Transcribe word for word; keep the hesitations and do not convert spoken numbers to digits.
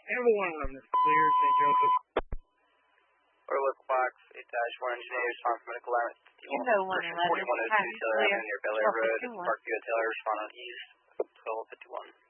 Number one eleven is clear, Saint Joseph. Or local box, eight dash one engineer, respond from medical line. Info one eleven, forty-one oh two Taylor Avenue near Bel Air Road, Parkview Taylor, respond on east, twelve fifty-one.